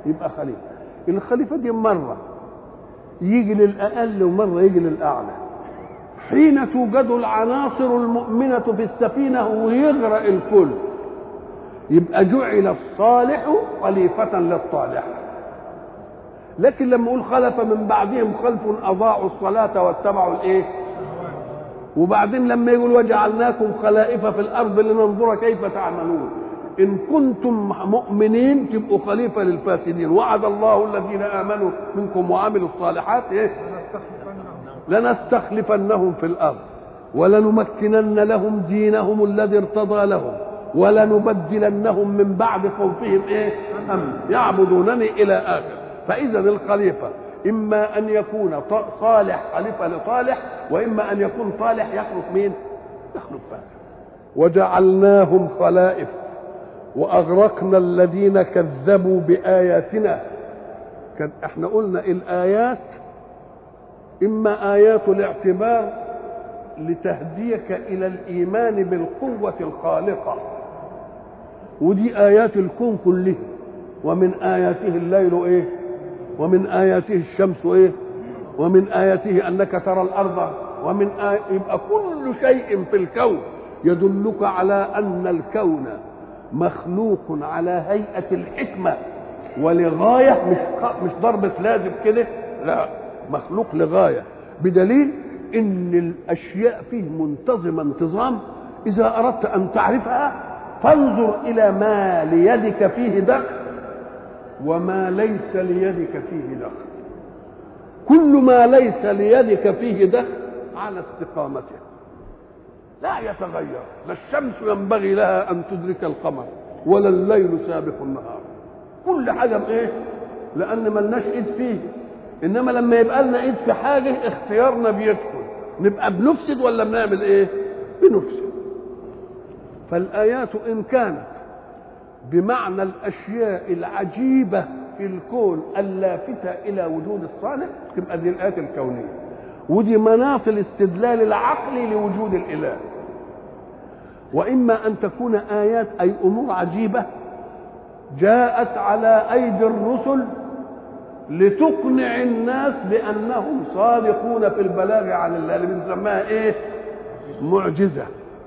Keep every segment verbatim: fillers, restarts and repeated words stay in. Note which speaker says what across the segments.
Speaker 1: يبقى خليفة. الخليفة دي مرة يجي للأقل ومرة يجي للأعلى. حين توجد العناصر المؤمنة في السفينة ويغرق الكل يبقى جعل الصالح خليفة للطالح. لكن لما اقول خلف من بعدهم خلف اضاعوا الصلاة واتبعوا الايه، وبعدين لما يقول وجعلناكم خلائف في الارض لننظر كيف تعملون، ان كنتم مؤمنين تبقوا خليفة للفاسدين. وعد الله الذين امنوا منكم وعملوا الصالحات ايه لنستخلفنهم في الارض ولنمكنن لهم دينهم الذي ارتضى لهم ولنبدلنهم من بعد خوفهم ايه امن يعبدونني الى اخر. فاذا الخليفه اما ان يكون صالح خليفه لصالح، واما ان يكون صالح يخلف مين؟ يخلف فاسد. وجعلناهم خلائف واغرقنا الذين كذبوا باياتنا. كان احنا قلنا الايات اما ايات الاعتبار لتهديك الى الايمان بالقوه الخالقه، ودي ايات الكون كله. ومن اياته الليل ايه، ومن اياته الشمس ايه، ومن اياته انك ترى الارض، ومن آي... يبقى كل شيء في الكون يدلك على ان الكون مخلوق على هيئه الحكمه ولغايه، مش مش ضربه لازم كده، لا، مخلوق لغايه، بدليل ان الاشياء فيه منتظمه انتظام. اذا اردت ان تعرفها فانظر الى ما ليدك فيه دخل وما ليس ليدك فيه دخل. كل ما ليس ليدك فيه دخل على استقامته لا يتغير. لا الشمس ينبغي لها ان تدرك القمر ولا الليل سابق النهار. كل حاجه ايه؟ لان ملناش ايد فيه. انما لما يبقى لنا ايد في حاجه اختيارنا بيدخل، نبقى بنفسد ولا بنعمل ايه؟ بنفسد. فالايات ان كانت بمعنى الاشياء العجيبه في الكون اللافته الى وجود الصانع تبقى دي الايات الكونيه، ودي مناط الاستدلال العقلي لوجود الاله. واما ان تكون ايات اي امور عجيبه جاءت على ايدي الرسل لتقنع الناس بانهم صادقون في البلاغ عن الله، اللي بنسميها ايه؟ معجزه.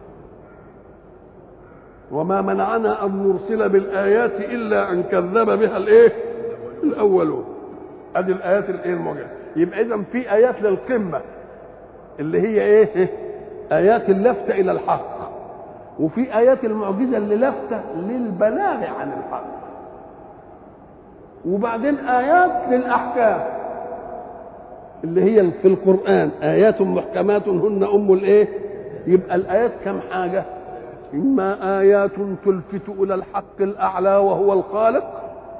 Speaker 1: وما منعنا ان نرسل بالايات الا ان كذب بها الايه؟ الاولون. ادي الايات الايه؟ المعجزه. يبقى اذا في ايات للقمه اللي هي ايه؟ ايات اللفته الى الحق، وفي ايات المعجزه اللي لفته للبلاغ عن الحق، وبعدين ايات للاحكام اللي هي في القران ايات محكمات هن ام الايه. يبقى الايات كم حاجه؟ اما ايات تلفت الى الحق الاعلى وهو الخالق،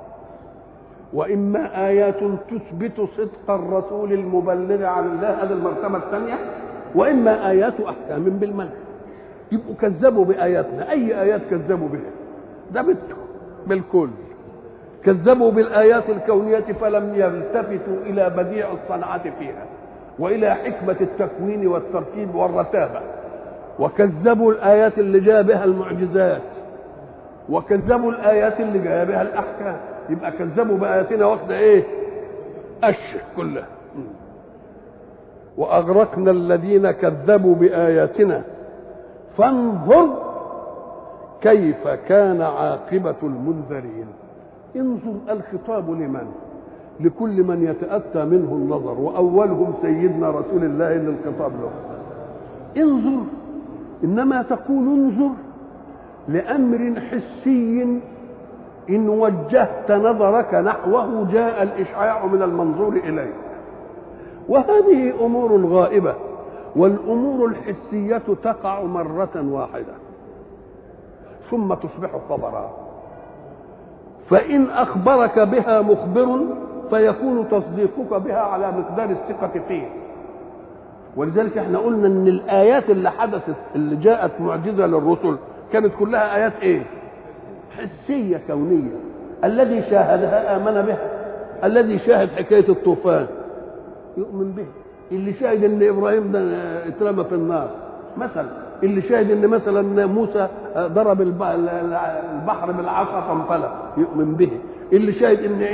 Speaker 1: واما ايات تثبت صدق الرسول المبلغ عن الله، هذه المرتبه الثانيه، واما ايات احكام بالمنع. يبقوا كذبوا باياتنا. اي ايات كذبوا بها؟ ده بده بالكل. كذبوا بالايات الكونيه فلم يلتفتوا الى بديع الصنعه فيها والى حكمه التكوين والتركيب والرتابه، وكذبوا الايات اللي جاء بها المعجزات، وكذبوا الايات اللي جاء بها الاحكام. يبقى كذبوا باياتنا واخده ايه؟ اشر كلها. واغرقنا الذين كذبوا باياتنا فانظر كيف كان عاقبه المنذرين. انظر الخطاب لمن؟ لكل من يتاتى منه النظر، واولهم سيدنا رسول الله اللي الخطاب له. انظر، انما تقول انظر لامر حسي ان وجهت نظرك نحوه جاء الاشعاع من المنظور اليه، وهذه امور غائبه، والامور الحسيه تقع مره واحده ثم تصبح خبرا. فان اخبرك بها مخبر فيكون تصديقك بها على مقدار الثقه فيه. ولذلك احنا قلنا ان الايات اللي حدثت اللي جاءت معجزه للرسل كانت كلها ايات ايه؟ حسيه كونيه. الذي شاهدها امن بها، الذي شاهد حكايه الطوفان يؤمن به، اللي شاهد ان ابراهيم ده اترمى في النار مثلا، اللي شاهد ان مثلا موسى ضرب البحر بالعصا فانفلق يؤمن به، اللي شاهد ان